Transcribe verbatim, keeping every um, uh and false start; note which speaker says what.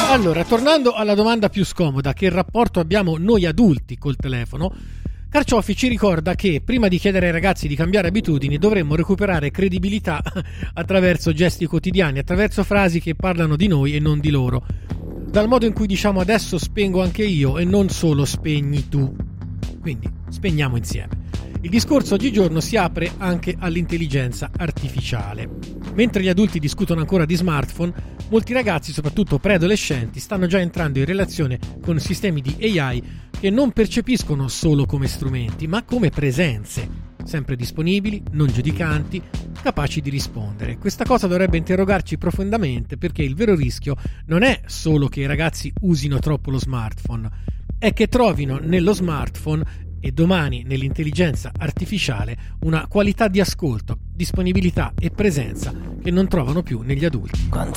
Speaker 1: Allora, tornando alla domanda più scomoda, che rapporto abbiamo noi adulti col telefono, Carcioffi ci ricorda che prima di chiedere ai ragazzi di cambiare abitudini dovremmo recuperare credibilità attraverso gesti quotidiani, attraverso frasi che parlano di noi e non di loro. Dal modo in cui diciamo adesso spengo anche io e non solo spegni tu. Quindi spegniamo insieme. Il discorso oggigiorno si apre anche all'intelligenza artificiale. Mentre gli adulti discutono ancora di smartphone, molti ragazzi, soprattutto preadolescenti, stanno già entrando in relazione con sistemi di A I che non percepiscono solo come strumenti, ma come presenze, sempre disponibili, non giudicanti, capaci di rispondere. Questa cosa dovrebbe interrogarci profondamente, perché il vero rischio non è solo che i ragazzi usino troppo lo smartphone, è che trovino nello smartphone e domani nell'intelligenza artificiale una qualità di ascolto, disponibilità e presenza che non trovano più negli adulti.
Speaker 2: Quanto